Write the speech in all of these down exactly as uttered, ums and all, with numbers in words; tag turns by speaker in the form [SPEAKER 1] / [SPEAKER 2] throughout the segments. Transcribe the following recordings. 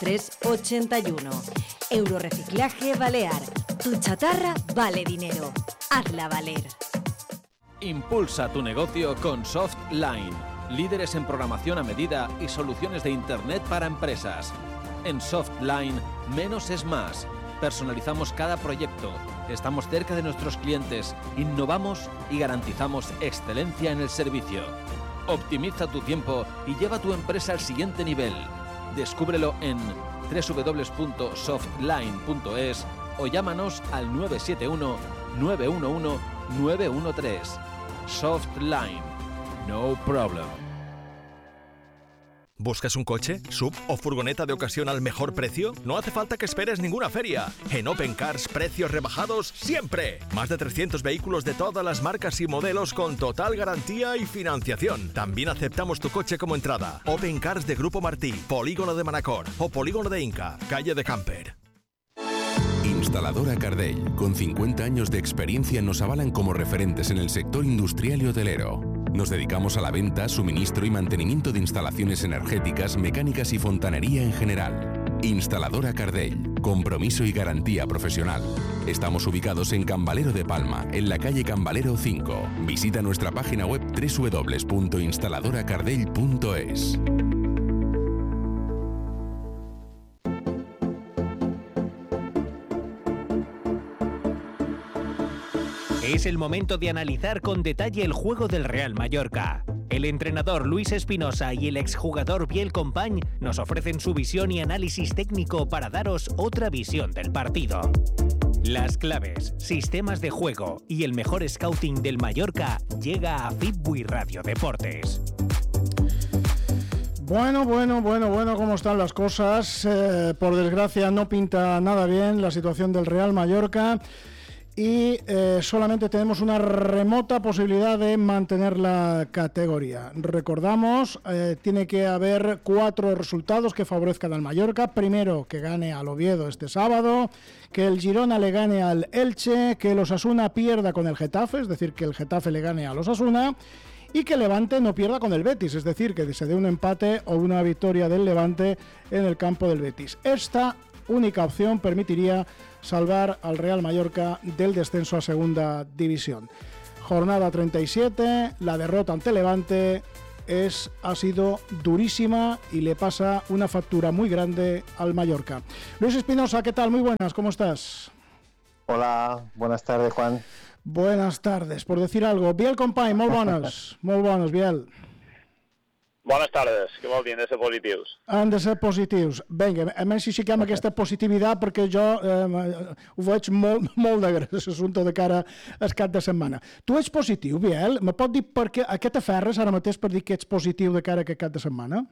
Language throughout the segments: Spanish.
[SPEAKER 1] tres ochenta y uno. Euroreciclaje Balear. Tu chatarra vale dinero. Hazla valer.
[SPEAKER 2] Impulsa tu negocio con Softline. Líderes en programación a medida y soluciones de Internet para empresas. En Softline, menos es más. Personalizamos cada proyecto. Estamos cerca de nuestros clientes. Innovamos y garantizamos excelencia en el servicio. Optimiza tu tiempo y lleva tu empresa al siguiente nivel. Descúbrelo en doble u doble u doble u punto softline punto es o llámanos al nueve siete uno, nueve uno uno, nueve uno tres. Softline. No problem.
[SPEAKER 3] ¿Buscas un coche, sub o furgoneta de ocasión al mejor precio? No hace falta que esperes ninguna feria. En Open Cars, precios rebajados siempre. Más de trescientos vehículos de todas las marcas y modelos con total garantía y financiación. También aceptamos tu coche como entrada. Open Cars de Grupo Martí, Polígono de Manacor o Polígono de Inca, calle de Camper.
[SPEAKER 4] Instaladora Cardell, con cincuenta años de experiencia, nos avalan como referentes en el sector industrial y hotelero. Nos dedicamos a la venta, suministro y mantenimiento de instalaciones energéticas, mecánicas y fontanería en general. Instaladora Cardell, compromiso y garantía profesional. Estamos ubicados en Cambalero de Palma, en la calle Cambalero cinco. Visita nuestra página web doble u doble u doble u punto instaladora cardell punto es.
[SPEAKER 5] Es el momento de analizar con detalle el juego del Real Mallorca. El entrenador Luis Espinosa y el exjugador Biel Company nos ofrecen su visión y análisis técnico para daros otra visión del partido. Las claves, sistemas de juego y el mejor scouting del Mallorca llega a Fitbui Radio Deportes.
[SPEAKER 6] Bueno, bueno, bueno, bueno, ¿cómo están las cosas? Eh, por desgracia no pinta nada bien la situación del Real Mallorca. Y eh, solamente tenemos una remota posibilidad de mantener la categoría. Recordamos, eh, tiene que haber cuatro resultados que favorezcan al Mallorca. Primero, que gane al Oviedo este sábado, que el Girona le gane al Elche, que el Osasuna pierda con el Getafe, es decir, que el Getafe le gane al Osasuna, y que Levante no pierda con el Betis, es decir, que se dé un empate o una victoria del Levante en el campo del Betis. Esta única opción permitiría salvar al Real Mallorca del descenso a segunda división. Jornada treinta y siete, la derrota ante Levante es, ha sido durísima y le pasa una factura muy grande al Mallorca. Luis Espinosa, ¿qué tal? Muy buenas, ¿cómo estás?
[SPEAKER 7] Hola, buenas tardes, Juan.
[SPEAKER 6] Buenas tardes, por decir algo. Biel Company, molt bones, molt bones, Biel.
[SPEAKER 8] Bones tardes, què vol dir, han de ser positius?
[SPEAKER 6] Han de ser positius. Vinga, a més si aixequem okay. aquesta positivitat perquè jo eh, ho veig molt, molt negre, aquest assumpte de cara al cap de setmana. Tu ets positiu, Biel? Me pot dir per què, a què t'aferres ara mateix per dir que ets positiu de cara a aquest cap de setmana?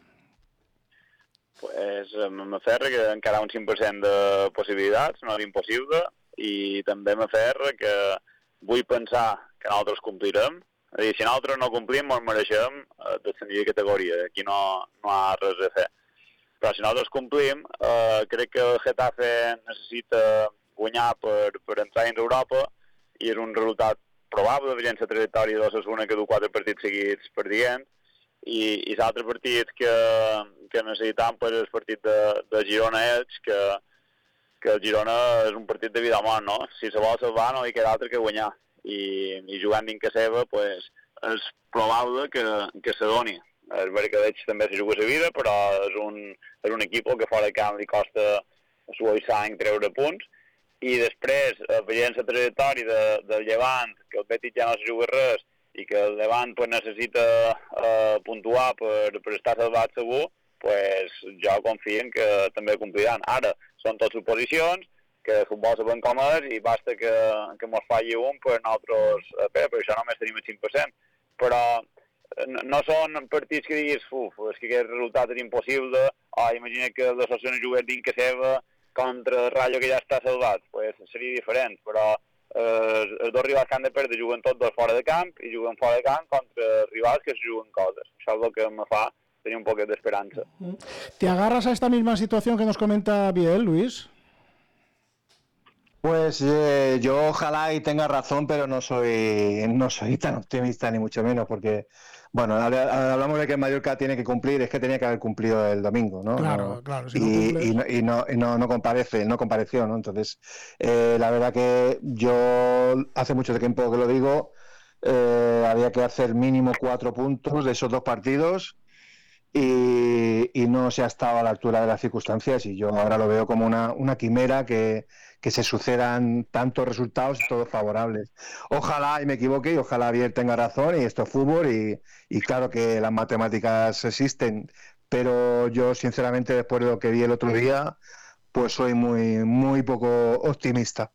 [SPEAKER 8] Pues m'aferra que encara un cinc per cent de possibilitats, no és impossible, i també m'aferra que vull pensar que nosaltres complirem. És a dir, si nosaltres no complim, ens mereixem eh, descendir de categoria. Aquí no, no ha res a fer. Però si nosaltres complim, eh, crec que el Getafe necessita guanyar per, per entrar dins Europa i és un resultat probable, veient la trajectòria de l'Osasuna que du quatre partits seguits perdient, i, i l'altre partit que, que necessitam pues, és el partit de, de Girona-Elx, que, que el Girona és un partit de vida o mort, no? Si se vol salvar no hi queda altre que guanyar. I, i jugant dins que seva pues, és probable que, que se doni. És veritat que d'ells també se juga la vida, però és un, és un equip que fora de camp li costa suor i sang treure punts, i després, veient la trajectòria de, del Llevant, que el Betis ja no se juga res, i que el Llevant pues, necessita eh, puntuar per, per estar salvat segur, pues, jo confio en que també compliran. Ara, són totes suposicions, que el futbol sabem com és i basta que, que mos falli un, pues nosaltres, bé, per això només tenim el cinc per cent. Però no, no són partits que diguis, uf, és que aquest resultat és impossible, o imagina que l'Osasuna jugués dins que seva contra el Rayo que ja està salvat, pues seria diferent, però eh, els dos rivals que han de perdre juguen tots dos fora de camp i juguen fora de camp contra rivals que es juguen coses. Això és el que me fa tenir un poquet d'esperança.
[SPEAKER 6] ¿Te agarras a esta misma situación que nos comenta Biel, Luis?
[SPEAKER 7] Pues eh, yo ojalá y tenga razón, pero no soy no soy tan optimista ni mucho menos, porque Bueno, hablamos de que el Mallorca tiene que cumplir, es que tenía que haber cumplido el domingo, ¿no?
[SPEAKER 6] Claro,
[SPEAKER 7] no,
[SPEAKER 6] claro. Si
[SPEAKER 7] y,
[SPEAKER 6] no cumples...
[SPEAKER 7] y, no, y, no, y no, no comparece, no compareció, ¿no? Entonces, eh, la verdad que yo hace mucho tiempo que lo digo, eh, había que hacer mínimo cuatro puntos de esos dos partidos y, y no se ha estado a la altura de las circunstancias y yo ahora lo veo como una, una quimera que, que se sucedan tantos resultados todos favorables. Ojalá y me equivoque y ojalá Biel tenga razón y esto es fútbol y, y claro que las matemáticas existen, pero yo sinceramente después de lo que vi el otro día pues soy muy, muy poco optimista.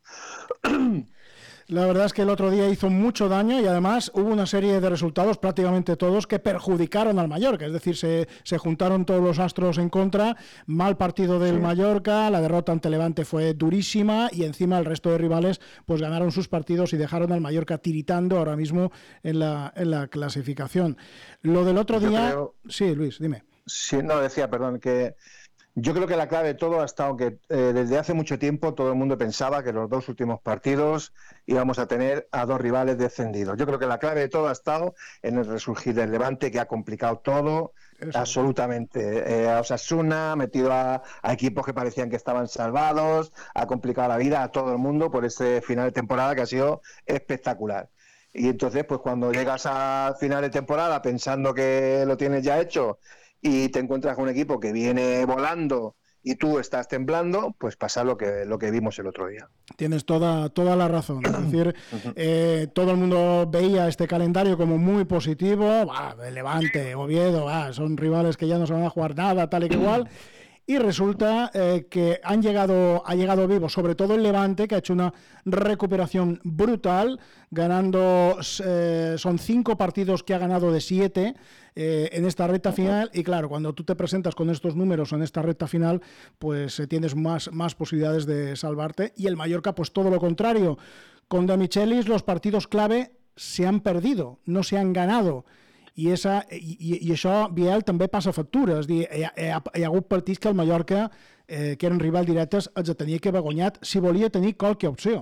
[SPEAKER 6] La verdad es que el otro día hizo mucho daño y además hubo una serie de resultados, prácticamente todos, que perjudicaron al Mallorca. Es decir, se, se juntaron todos los astros en contra, mal partido del sí. Mallorca, la derrota ante Levante fue durísima y encima el resto de rivales pues ganaron sus partidos y dejaron al Mallorca tiritando ahora mismo en la, en la clasificación. Lo del otro
[SPEAKER 7] Yo
[SPEAKER 6] día...
[SPEAKER 7] Creo...
[SPEAKER 6] Sí, Luis, dime.
[SPEAKER 7] Sí, no, decía, perdón, que... Yo creo que la clave de todo ha estado que eh, desde hace mucho tiempo todo el mundo pensaba que los dos últimos partidos íbamos a tener a dos rivales descendidos. Yo creo que la clave de todo ha estado en el resurgir del Levante, que ha complicado todo, Eso. absolutamente. Eh, a Osasuna, ha metido a, a equipos que parecían que estaban salvados, ha complicado la vida a todo el mundo por ese final de temporada que ha sido espectacular. Y entonces, pues cuando llegas a final de temporada pensando que lo tienes ya hecho y te encuentras con un equipo que viene volando y tú estás temblando, pues pasa lo que lo que vimos el otro día.
[SPEAKER 6] Tienes toda, toda la razón. Es decir, eh, todo el mundo veía este calendario como muy positivo. Bah, Levante, Oviedo, bah, son rivales que ya no se van a jugar nada, tal y que igual. Y resulta eh, que han llegado, ha llegado vivo, sobre todo el Levante, que ha hecho una recuperación brutal, ganando, eh, son cinco partidos que ha ganado de siete eh, en esta recta final, y claro, cuando tú te presentas con estos números en esta recta final, pues eh, tienes más, más posibilidades de salvarte, y el Mallorca, pues todo lo contrario. Con De Michelis los partidos clave se han perdido, no se han ganado. I, esa, i, i això, Biel, també passa factura. És dir, hi ha, hi ha, hi ha hagut partits que el Mallorca, eh, que eren rival directes, els tenia que haver guanyat si volia tenir qualque opció.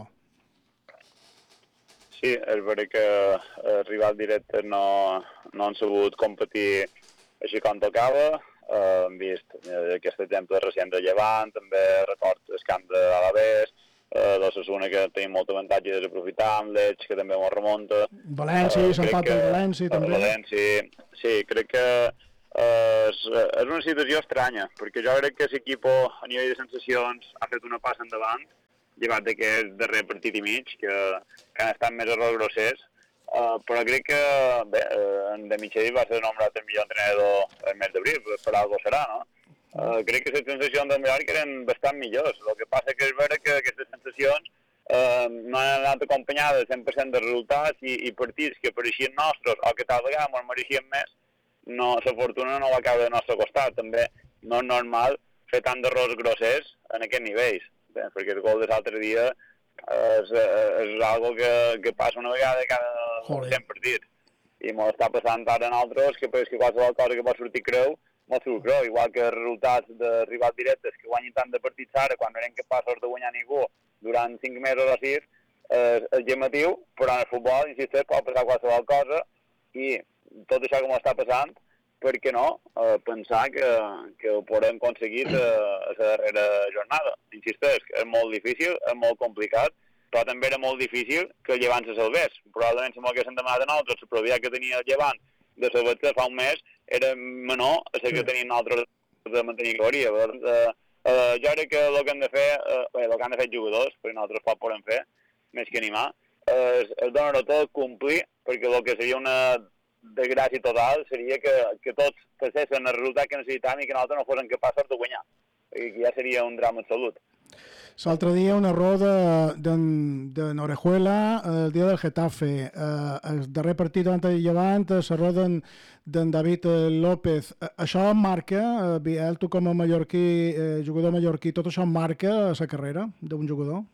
[SPEAKER 8] Sí, és veritat que els rivals directes no, no han sabut competir així com tocava. Uh, hem vist uh, aquest exemple recent de Llevant, també record el camp d'Alavés, Uh, l'Osasuna, que tenim molt avantatge de desaprofitar, amb l'Eix, que també m'ho remunta.
[SPEAKER 6] València, uh, s'empata el València, també.
[SPEAKER 8] València, sí, crec que uh, és, és una situació estranya, perquè jo crec que l'equip a nivell de sensacions ha fet una passa endavant, llevat d'aquest darrer partit i mig, que, que han estat més errors grossers, uh, però crec que, bé, uh, en De Michelis va ser nombrat el millor entrenador el mes d'abril, per algo serà, no? Uh, crec que les sensacions del Mallorca eren bastant millors. El que passa que és vera que aquestes sensacions uh, no han anat acompanyades cent per cent de resultats i, i partits que pareixien nostres o que tal vegada ens mereixien més, no, la fortuna no va caure del nostre costat. També no és normal fer tant d'errors grossers en aquests nivells, bé, perquè el gol de l'altre dia és, és algo que, que passa una vegada cada cent partits. I m'ho està passant ara en altres que pareix que qualsevol cosa que pot sortir creu no s'ho creu, igual que els resultats de rivals directes que guanyen tant de partits ara quan no eren capaços de guanyar ningú durant cinc mesos o sis, eh, és llamatiu, però en el futbol, insisteix, pot passar qualsevol cosa i tot això que m'ho està passant, per què no eh, pensar que, que ho podem aconseguir a la darrera jornada. Insisteix, és molt difícil, és molt complicat, però també era molt difícil que el Llevant se salvés. Probablement si m'ho haguessin demanat a nosaltres, la probabilitat que tenia el Llevant de salvar-se fa un mes era menor a la que sí. tenim nosaltres de mantenir categoria. Uh, uh, jo crec que el que han de fer, uh, bé, el que han de fer jugadors, perquè nosaltres poc podem fer, més que animar, uh, és, és donar-ho tot, complir, perquè el que seria una desgràcia total seria que, que tots passessin el resultat que necessitàvem i que nosaltres no fossin capaços de guanyar. I que ja seria un drama absolut.
[SPEAKER 6] L'altre dia un error de, de, de Orejuela el dia del Getafe, eh, el darrer partit davant el Llevant, l'error d'en de David López. Eh, això marca, eh, Biel, tu com a mallorquí, eh, jugador mallorquí, tot això marca la carrera d'un jugador?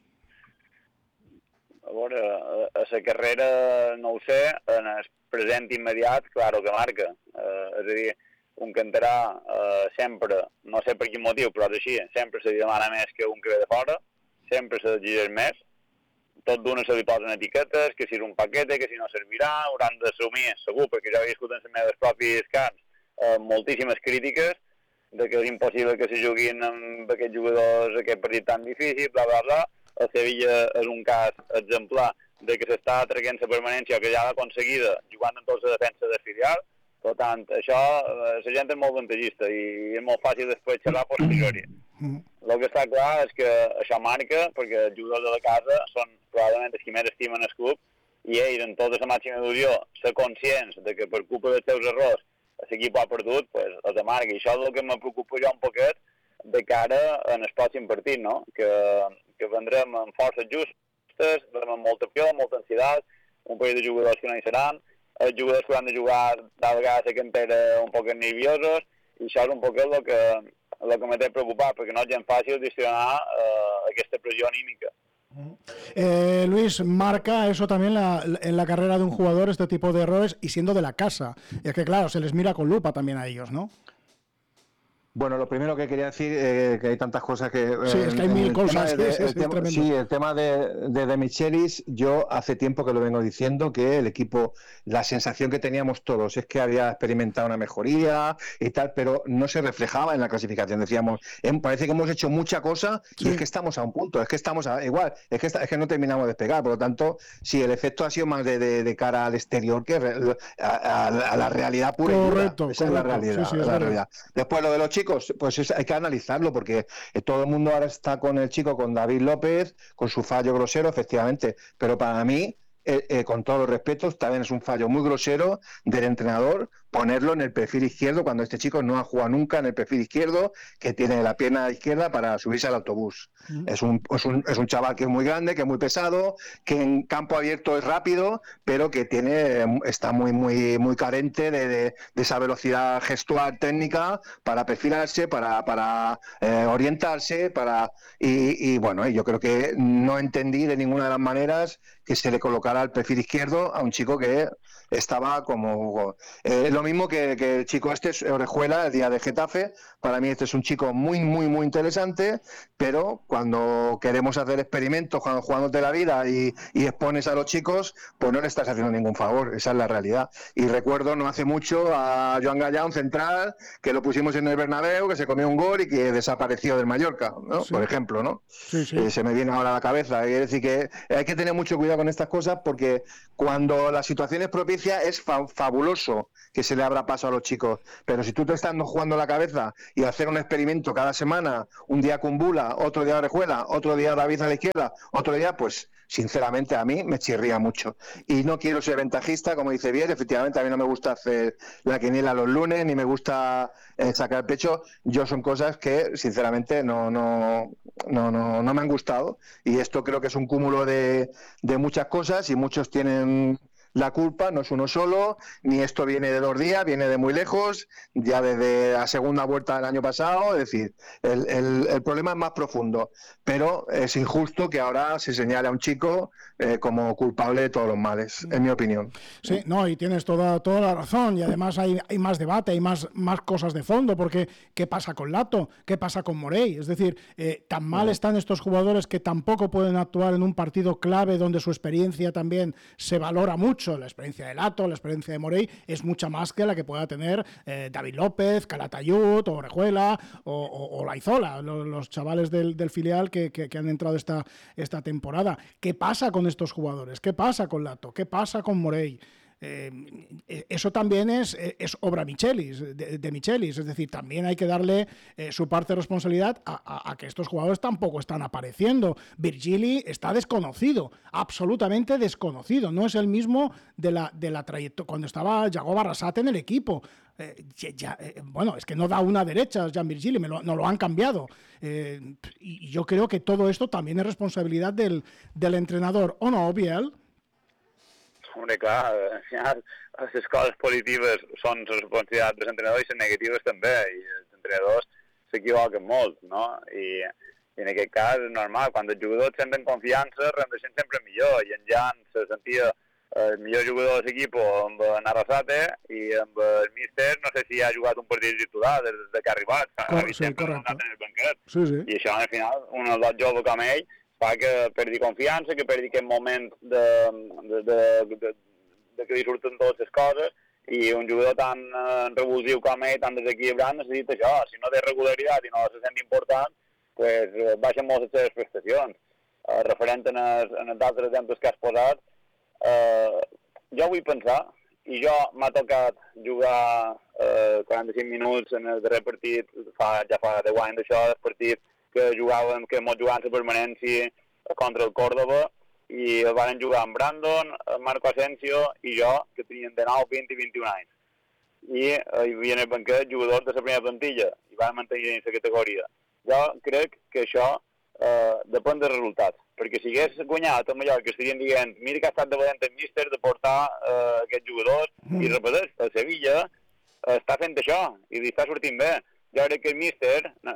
[SPEAKER 8] A veure, a la carrera no ho sé, en el present immediat, clar que marca. Eh, és a dir, un cantarà eh, sempre, no sé per quin motiu, però és així, sempre se li demana més que un que ve de fora, sempre se l'exigeix més, tot d'una se li posen etiquetes, que si és un paquete, que si no servirà, hauran d'assumir, segur, perquè jo he viscut en les meves pròpies camps eh, moltíssimes crítiques de que és impossible que se juguin amb aquests jugadors aquest partit tan difícil, bla, bla, bla. El Sevilla és un cas exemplar de que s'està traient la permanència que ja l'ha aconseguida jugant en tota la defensa de filial. Per tant, això, la gent és molt vantagista i és molt fàcil després xerrar a posteriori. El que està clar és que això marca, perquè els jugadors de la casa són probablement els qui més estimen el club i ells, en tota la màxima il·lusió, ser conscients de que per culpa dels seus errors l'equip ha perdut, pues, els amarga. I això és el que me preocupa jo un poquet de cara en el pròxim partit, no? Que, que vendrem amb forces justes, vendrem amb molta pressió, molta ansietat, un parell de jugadors que no hi seran, els jugadors que han de jugar de vegades se queden un poc nerviosos, i això és un poc el que, el que m'ha de preocupar, perquè no és gens fàcil gestionar eh, aquesta pressió anímica.
[SPEAKER 6] Eh, Luis, marca eso también la, en la carrera de un jugador este tipo de errores y siendo de la casa. Es que claro, se les mira con lupa también a ellos, ¿no?
[SPEAKER 7] Bueno, lo primero que quería decir es eh, que hay tantas cosas que... Eh,
[SPEAKER 6] sí, es que hay mil cosas.
[SPEAKER 7] De,
[SPEAKER 6] es,
[SPEAKER 7] el
[SPEAKER 6] es,
[SPEAKER 7] tema,
[SPEAKER 6] es
[SPEAKER 7] sí, el tema de, de, de Michelis, yo hace tiempo que lo vengo diciendo, que el equipo, la sensación que teníamos todos es que había experimentado una mejoría y tal, pero no se reflejaba en la clasificación. Decíamos, eh, parece que hemos hecho mucha cosa y sí. Es que estamos a un punto, es que estamos a, igual, es que, está, es que no terminamos de despegar. Por lo tanto, sí, el efecto ha sido más de, de, de cara al exterior que a, a, a la realidad pura.
[SPEAKER 6] Correcto,
[SPEAKER 7] y Esa correcto. Es la realidad.
[SPEAKER 6] Sí, sí, es
[SPEAKER 7] la
[SPEAKER 6] verdad.
[SPEAKER 7] realidad. Después, lo de los chicos, pues es, hay que analizarlo porque eh, todo el mundo ahora está con el chico, con David López, con su fallo grosero, efectivamente, pero para mí, eh, eh, con todos los respetos, también es un fallo muy grosero del entrenador ponerlo en el perfil izquierdo cuando este chico no ha jugado nunca en el perfil izquierdo, que tiene la pierna izquierda para subirse al autobús. Mm. Es, un, es, un, es un chaval que es muy grande, que es muy pesado, que en campo abierto es rápido, pero que tiene está muy muy muy carente de, de, de esa velocidad gestual técnica para perfilarse, para, para eh, orientarse, para y, y bueno, yo creo que no entendí de ninguna de las maneras que se le colocara al perfil izquierdo a un chico que estaba como... Eh, lo mismo que, que el chico este, Orejuela, el día de Getafe. Para mí este es un chico muy, muy, muy interesante, pero cuando queremos hacer experimentos cuando jugándote la vida y, y expones a los chicos, pues no le estás haciendo ningún favor, esa es la realidad. Y recuerdo no hace mucho a Joan Gallá, un central, que lo pusimos en el Bernabéu, que se comió un gol y que desapareció del Mallorca, ¿no? Sí. Por ejemplo, ¿no?
[SPEAKER 6] Sí, sí.
[SPEAKER 7] Eh, se me viene ahora a la cabeza. Quiere decir que hay que tener mucho cuidado con estas cosas porque cuando la situación es propicia es fa fabuloso que se le abra paso a los chicos, pero si tú te estás jugando la cabeza y hacer un experimento cada semana, un día con Bula, otro día Orejuela, otro día David a la izquierda, otro día, pues sinceramente a mí me chirría mucho. Y no quiero ser ventajista, como dice bien, efectivamente a mí no me gusta hacer la quiniela los lunes, ni me gusta eh, sacar el pecho. Yo son cosas que sinceramente no, no, no, no, no me han gustado, y esto creo que es un cúmulo de, de muchas cosas y muchos tienen la culpa, no es uno solo, ni esto viene de dos días, viene de muy lejos, ya desde la segunda vuelta del año pasado. Es decir, el, el, el problema es más profundo, pero es injusto que ahora se señale a un chico eh, como culpable de todos los males, en mi opinión.
[SPEAKER 6] Sí, no, y tienes toda, toda la razón, y además hay, hay más debate, hay más, más cosas de fondo, porque ¿qué pasa con Lato? ¿Qué pasa con Morey? Es decir, eh, tan mal no. están estos jugadores que tampoco pueden actuar en un partido clave donde su experiencia también se valora mucho. La experiencia de Lato, la experiencia de Morey es mucha más que la que pueda tener eh, David López, Calatayud, o Orejuela o, o, o Laizola, los, los chavales del, del filial que, que, que han entrado esta, esta temporada. ¿Qué pasa con estos jugadores? ¿Qué pasa con Lato? ¿Qué pasa con Morey? Eh, eso también es, es obra Michelis, de, de Michelis, es decir, también hay que darle eh, su parte de responsabilidad a, a, a que estos jugadores tampoco están apareciendo. Virgili está desconocido, absolutamente desconocido, no es el mismo de la, de la trayectoria cuando estaba Yago Barrasate en el equipo. Eh, ya, ya, eh, bueno, es que no da una derecha Jan Virgili, me lo, no lo han cambiado. Eh, y yo creo que todo esto también es responsabilidad del, del entrenador, ¿o no, Biel?
[SPEAKER 8] Hombre, clar, al final les coses positives són la responsabilitat dels entrenadors i les negatives també, i els entrenadors s'equivoquen molt, no? I, i en aquest cas és normal, quan els jugadors senten confiança rendeixen sempre millor, i en Jan se sentia el millor jugador de l'equip amb en Arrasate, i amb el míster no sé si ha jugat un partit titular des que ha arribat, ha vist sempre anat en el banquet,
[SPEAKER 6] sí, sí.
[SPEAKER 8] I això al final un adult jove com ell fa que perdi confiança, que perdi aquest moment de, de, de, de, de que li surten totes les coses, i un jugador tan eh, revulsiu com ell, tan desequilibrat, necessita això. Si no té regularitat i no se sent important, pues, eh, baixen molt les seves prestacions. Eh, referent en els, en els altres exemples que has posat, eh, jo vull pensar, i jo m'ha tocat jugar eh, quaranta-cinc minuts en el darrer partit, fa, ja fa deu anys d'això, el partit que jugaven, que mos jugaven la permanència contra el Córdoba, i el van jugar amb Brandon, Marco Asensio i jo, que tenien de nou, vint i vint i un anys. I eh, hi havia en el banquet jugadors de la primera plantilla, i van mantenir en la categoria. Jo crec que això eh, depèn dels resultats, perquè si hagués guanyat el Mallorca, estarien dient, mira que ha estat de valent el míster de portar eh, aquests jugadors, mm. i repeteix, el Sevilla eh, està fent això, i li està sortint bé. Jo crec que el míster no,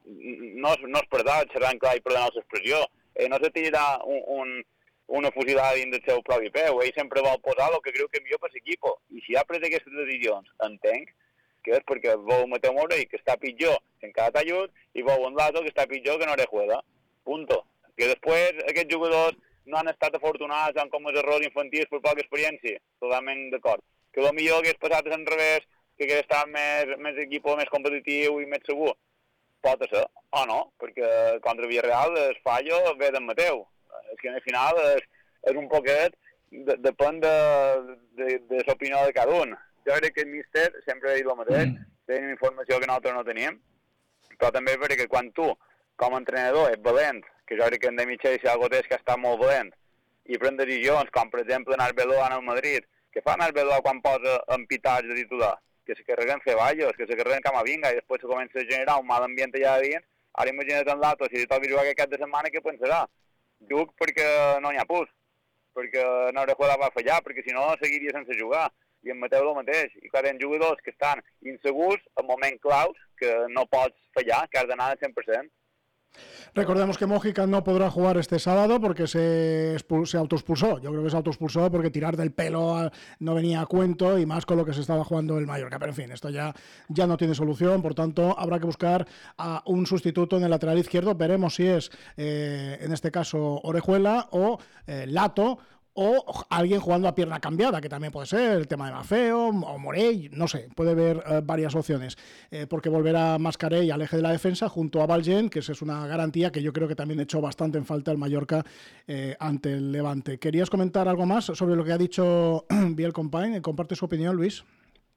[SPEAKER 8] no, no és perdat, serà clar i perdonar l'expressió, eh, no se tirarà un, un una fusilada dins del seu propi peu. Ell sempre vol posar el que creu que és millor per l'equip. I si ha pres aquestes decisions, entenc que és perquè veu Mateu Morell, que està pitjor que encara t'ajut, i veu un Lato, que està pitjor que no Orejuela. Punto. Que després aquests jugadors no han estat afortunats amb com els errors infantils per poca experiència. Totalment d'acord. Que potser hagués passat al revés, que hagués estat més, més equip més competitiu i més segur. Pot ser, o no, perquè contra Villarreal el fallo ve d'en Mateu. És que al final és, és un poquet, de, depèn de, de, de l'opinió de cada un. Jo crec que el míster sempre ha dit el mateix, mm. tenim informació que nosaltres no tenim, però també perquè quan tu, com a entrenador, ets valent, que jo crec que en de Michel si algú és que està molt valent, i pren decisions, com per exemple en Arbeloa en el Madrid, que fa en Arbeloa quan posa en Pitats de titular, que se carreguen Ceballos, que se carreguen Camavinga, i després se comença a generar un mal ambient allà dins. Ara imagina't en l'Ato, si li toca jugar aquest cap de setmana, què pensarà? Juc perquè no n'hi ha pus, perquè no Orejuela va fallar, perquè si no seguiria sense jugar, i en Mateu el mateix. I clar, hi ha jugadors que estan insegurs en moments claus, que no pots fallar, que has d'anar al cent per cent.
[SPEAKER 6] Recordemos que Mójica no podrá jugar este sábado porque se, se autoexpulsó. Yo creo que se autoexpulsó porque tirar del pelo no venía a cuento, y más con lo que se estaba jugando el Mallorca. Pero en fin, esto ya, ya no tiene solución. Por tanto, habrá que buscar a un sustituto en el lateral izquierdo. Veremos si es, eh, en este caso, Orejuela o eh, Lato, o alguien jugando a pierna cambiada, que también puede ser el tema de Mafeo o Morell, no sé, puede haber eh, varias opciones, eh, porque volverá Mascarell al eje de la defensa junto a Valgen, que esa es una garantía que yo creo que también echó bastante en falta el Mallorca eh, ante el Levante. ¿Querías comentar algo más sobre lo que ha dicho Biel Compañ? ¿Comparte su opinión, Luis?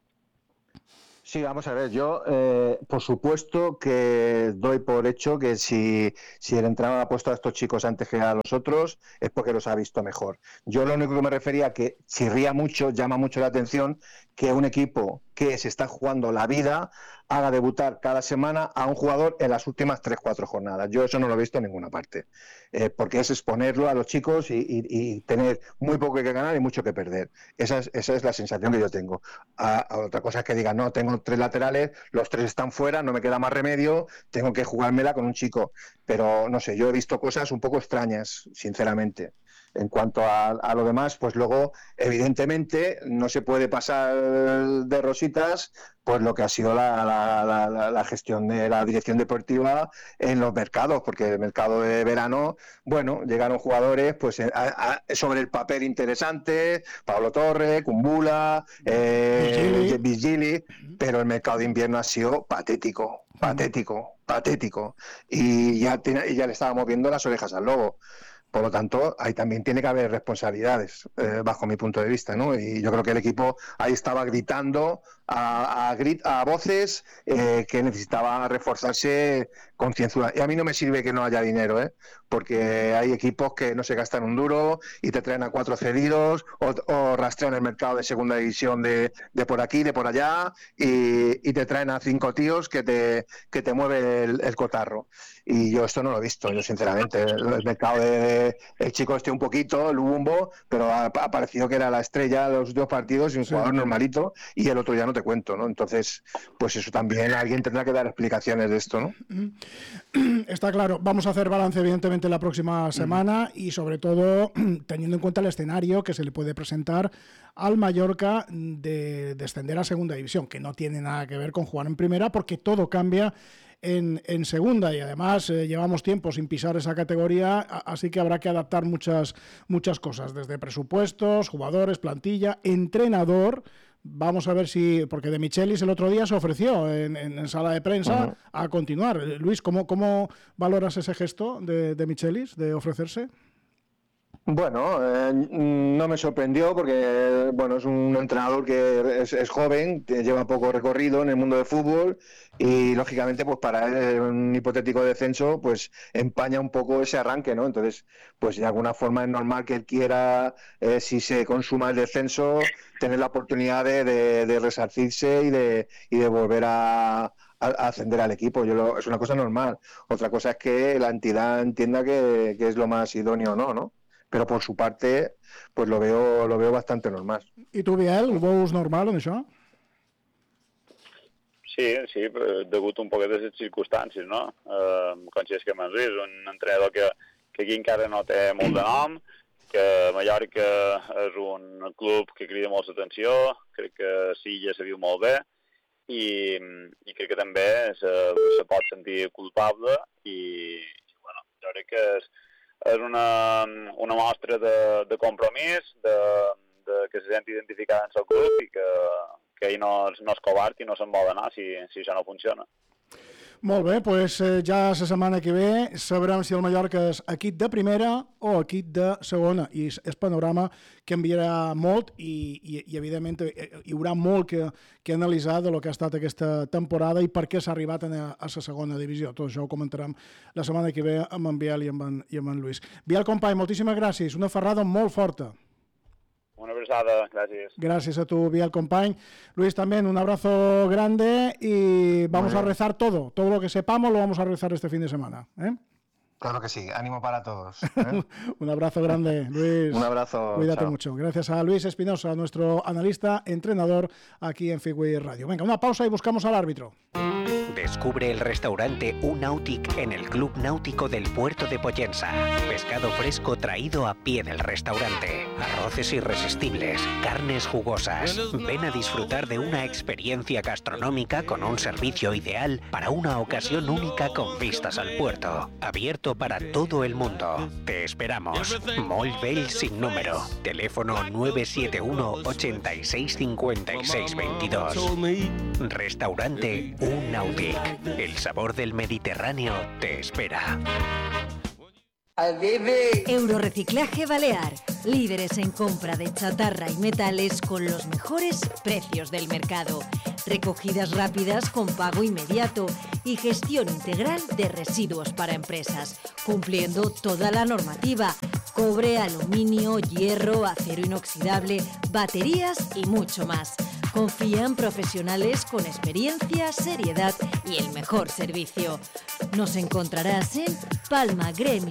[SPEAKER 7] Sí, vamos a ver, yo eh, por supuesto que doy por hecho que si, si el entrenador ha puesto a estos chicos antes que a los otros es porque los ha visto mejor. Yo lo único que me refería a que chirría mucho, llama mucho la atención que un equipo que se está jugando la vida haga debutar cada semana a un jugador en las últimas tres cuatro jornadas. Yo eso no lo he visto en ninguna parte, eh, porque es exponerlo a los chicos y, y, y tener muy poco que ganar y mucho que perder. Esa es, esa es la sensación que yo tengo. A, a otra cosa es que digan, no, tengo tres laterales, los tres están fuera, no me queda más remedio, tengo que jugármela con un chico. Pero no sé, yo he visto cosas un poco extrañas, sinceramente. En cuanto a, a lo demás, pues luego, evidentemente, no se puede pasar de rositas pues lo que ha sido la, la, la, la gestión de la dirección deportiva en los mercados, porque el mercado de verano, bueno, llegaron jugadores pues a, a, sobre el papel interesante, Pablo Torre, Kumbula, eh, Vigili, pero el mercado de invierno ha sido patético, patético, patético, y ya, tiene, ya le estábamos viendo las orejas al lobo. Por lo tanto, ahí también tiene que haber responsabilidades, eh, bajo mi punto de vista, ¿no? Y yo creo que el equipo ahí estaba gritando a, a, grit, a voces eh, que necesitaba reforzarse concienzuda. Y a mí no me sirve que no haya dinero, ¿eh? Porque hay equipos que no se gastan un duro y te traen a cuatro cedidos o, o rastrean el mercado de segunda división de, de por aquí, de por allá, y, y te traen a cinco tíos que te, que te mueve el, el cotarro. Y yo esto no lo he visto, yo sinceramente. El mercado de, el chico este un poquito, el Lubumbo, pero ha, ha parecido que era la estrella de los dos partidos y un jugador sí. normalito, y el otro ya no te cuento, ¿no? Entonces, pues eso también alguien tendrá que dar explicaciones de esto, ¿no?
[SPEAKER 6] Está claro. Vamos a hacer balance evidentemente la próxima semana y sobre todo teniendo en cuenta el escenario que se le puede presentar al Mallorca de descender a segunda división, que no tiene nada que ver con jugar en primera, porque todo cambia en, en segunda y además eh, llevamos tiempo sin pisar esa categoría, así que habrá que adaptar muchas, muchas cosas, desde presupuestos, jugadores, plantilla, entrenador. Vamos a ver si, porque De Michelis el otro día se ofreció en, en, en sala de prensa uh-huh. a continuar. Luis, ¿cómo, cómo valoras ese gesto de, de Michelis, de ofrecerse?
[SPEAKER 7] Bueno, eh, no me sorprendió porque bueno, es un entrenador que es, es joven, lleva poco recorrido en el mundo del fútbol y lógicamente pues para él un hipotético descenso pues empaña un poco ese arranque, ¿no? Entonces pues de alguna forma es normal que él quiera, eh, si se consuma el descenso, tener la oportunidad de, de, de resarcirse y de, y de volver a... a ascender al equipo. Yo lo, es una cosa normal. Otra cosa es que la entidad entienda que, que es lo más idóneo o no, ¿no? Però per su parte pues lo veo, lo veo bastante normal.
[SPEAKER 6] I tu, Biel, ho veus normal en això?
[SPEAKER 8] Sí, sí, degut un poquet de les circumstàncies, no? Eh, com si és que Manri és un entrenador que, que aquí encara no té molt de nom, que Mallorca és un club que crida molt l'atenció, crec que sí, ja se viu molt bé, i, i crec que també se, se pot sentir culpable i, bueno, jo crec que és és una, una mostra de, de compromís, de, de que se sent identificat en el club i que, que ell no, no és covard i no se'n vol anar si, si això no funciona.
[SPEAKER 6] Molt bé, doncs eh, ja la setmana que ve sabrem si el Mallorca és equip de primera o equip de segona i el panorama canviarà molt i, i, i evidentment hi haurà molt que, que analitzar de lo que ha estat aquesta temporada i per què s'ha arribat a, a la segona divisió. Tot això ho comentarem la setmana que ve amb en Biel i amb en, i amb en Luis. Biel, company, moltíssimes gràcies, una ferrada molt forta.
[SPEAKER 8] Una abraçada, gracias.
[SPEAKER 6] Gracias a tu, Biel, compañ. Luis, también un abrazo grande y vamos a rezar todo. Todo lo que sepamos lo vamos a rezar este fin de semana. ¿eh?
[SPEAKER 7] Claro que sí, ánimo para todos. ¿eh?
[SPEAKER 6] Un abrazo grande, Luis.
[SPEAKER 7] Un abrazo.
[SPEAKER 6] Cuídate
[SPEAKER 7] chao.
[SPEAKER 6] mucho. Gracias a Luis Espinosa, nuestro analista, entrenador aquí en Figui Radio. Venga, una pausa y buscamos al árbitro.
[SPEAKER 5] Descubre el restaurante U-Nautic en el Club Náutico del Puerto de Pollensa. Pescado fresco traído a pie del restaurante. Arroces irresistibles, carnes jugosas. Ven a disfrutar de una experiencia gastronómica con un servicio ideal para una ocasión única con vistas al puerto. Abierto para todo el mundo. Te esperamos. Moll Bell sin número. Teléfono nueve siete uno, ochenta y seis, cincuenta y seis, veintidós. Restaurante U-Nautic. El sabor del Mediterráneo te espera.
[SPEAKER 1] Eurorreciclaje Balear, líderes en compra de chatarra y metales con los mejores precios del mercado. Recogidas rápidas con pago inmediato y gestión integral de residuos para empresas, cumpliendo toda la normativa. Cobre, aluminio, hierro, acero inoxidable, baterías y mucho más. Confía en profesionales con experiencia, seriedad y el mejor servicio. Nos encontrarás en Palma Gremi.